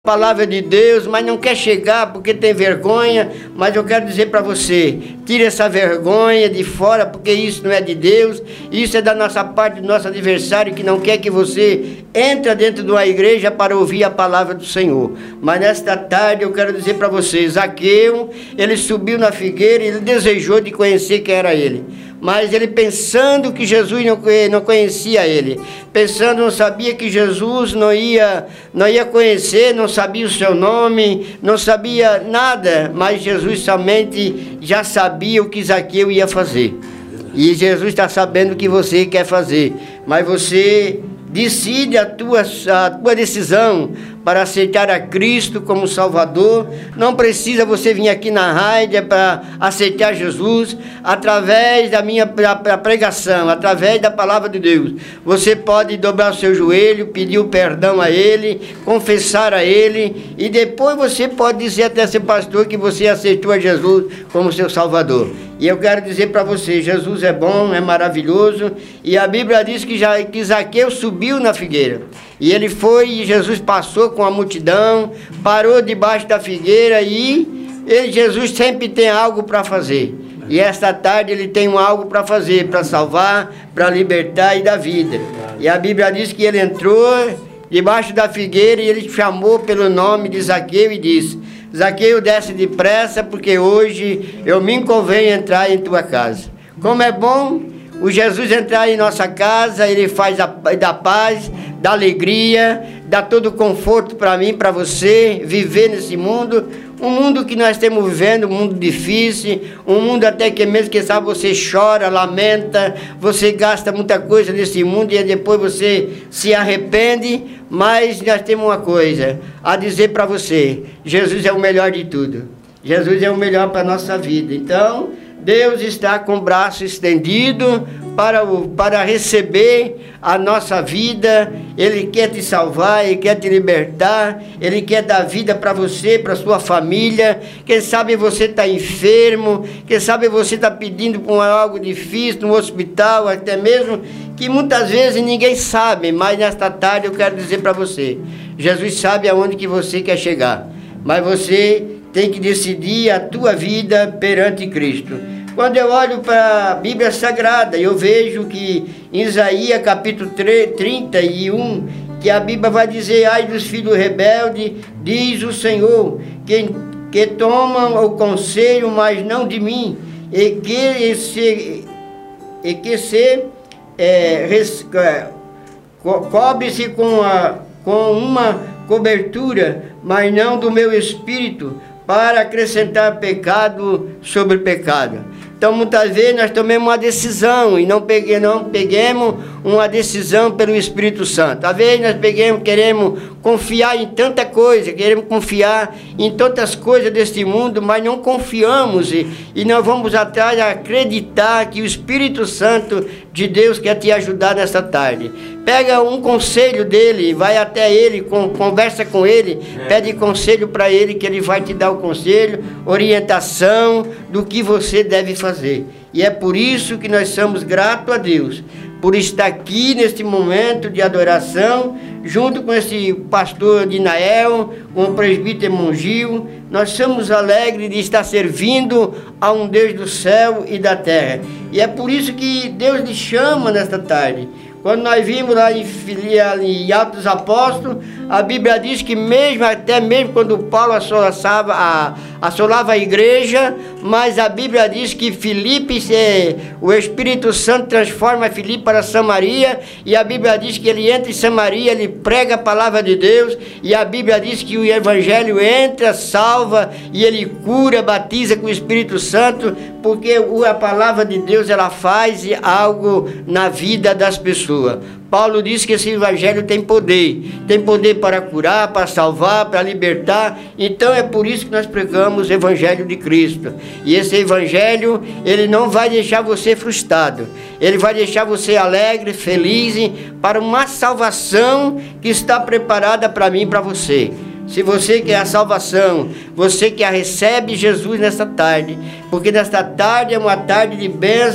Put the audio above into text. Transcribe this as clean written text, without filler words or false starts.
Palavra de Deus, mas não quer chegar porque tem vergonha. Mas eu quero dizer para você, tire essa vergonha de fora, porque isso não é de Deus, isso é da nossa parte, do nosso adversário, que não quer que você entre dentro de uma igreja para ouvir a palavra do Senhor. Mas nesta tarde eu quero dizer para você, Zaqueu, ele subiu na figueira e ele desejou de conhecer quem era ele. Mas ele pensando que Jesus não conhecia ele, pensando, não sabia que Jesus não ia conhecer, não sabia o seu nome, não sabia nada, mas Jesus somente já sabia o que Zaqueu ia fazer. E Jesus está sabendo o que você quer fazer, mas você decide a tua decisão para aceitar a Cristo como Salvador. Não precisa você vir aqui na rádio para aceitar Jesus. Através da minha pregação, através da palavra de Deus, você pode dobrar o seu joelho, pedir o perdão a Ele, confessar a Ele, e depois você pode dizer até seu pastor que você aceitou a Jesus como seu Salvador. E eu quero dizer para você, Jesus é bom, é maravilhoso, e a Bíblia diz que Zaqueu subiu na figueira. E ele foi, e Jesus passou com a multidão, parou debaixo da figueira e Jesus sempre tem algo para fazer. E esta tarde ele tem algo para fazer, para salvar, para libertar e dar vida. E a Bíblia diz que ele entrou debaixo da figueira e ele chamou pelo nome de Zaqueu e disse: Zaqueu, desce depressa, porque hoje eu me convém entrar em tua casa. Como é bom o Jesus entrar em nossa casa, ele faz da paz, da alegria, dá todo o conforto para mim, para você, viver nesse mundo, um mundo que nós estamos vivendo, um mundo difícil, um mundo até que mesmo, quem sabe, você chora, lamenta, você gasta muita coisa nesse mundo e depois você se arrepende, mas nós temos uma coisa a dizer para você: Jesus é o melhor de tudo, Jesus é o melhor para a nossa vida. Então, Deus está com o braço estendido para receber a nossa vida. Ele quer te salvar, Ele quer te libertar, Ele quer dar vida para você, para sua família. Quem sabe você está enfermo, quem sabe você está pedindo por algo difícil no hospital, até mesmo que muitas vezes ninguém sabe, mas nesta tarde eu quero dizer para você, Jesus sabe aonde que você quer chegar, mas você tem que decidir a tua vida perante Cristo. Quando eu olho para a Bíblia Sagrada, eu vejo que em Isaías capítulo 31, que a Bíblia vai dizer: ai dos filhos rebeldes, diz o Senhor, que tomam o conselho, mas não de mim, e que se cobre-se com uma cobertura, mas não do meu espírito, para acrescentar pecado sobre pecado. Então, muitas vezes nós tomamos uma decisão e não peguemos uma decisão pelo Espírito Santo. Às vezes nós queremos confiar em tanta coisa, queremos confiar em tantas coisas deste mundo, mas não confiamos e não vamos atrás de acreditar que o Espírito Santo de Deus quer te ajudar nessa tarde. Pega um conselho dele, vai até ele, conversa com ele, pede conselho para ele, que ele vai te dar o conselho, orientação do que você deve fazer. E é por isso que nós somos gratos a Deus, por estar aqui neste momento de adoração, junto com esse pastor Dinael, com o presbítero Mongil. Nós somos alegres de estar servindo a um Deus do céu e da terra. E é por isso que Deus lhe chama nesta tarde. Quando nós vimos lá em Atos dos Apóstolos, a Bíblia diz que até mesmo quando Paulo assolava a igreja, mas a Bíblia diz que o Espírito Santo transforma Filipe para Samaria, e a Bíblia diz que ele entra em Samaria, ele prega a palavra de Deus, e a Bíblia diz que o Evangelho entra, salva, e ele cura, batiza com o Espírito Santo, porque a palavra de Deus ela faz algo na vida das pessoas. Paulo diz que esse Evangelho tem poder para curar, para salvar, para libertar. Então é por isso que nós pregamos o Evangelho de Cristo. E esse Evangelho, ele não vai deixar você frustrado, ele vai deixar você alegre, feliz, para uma salvação que está preparada para mim e para você. Se você quer a salvação, você que a recebe Jesus nesta tarde, porque nesta tarde é uma tarde de bênção,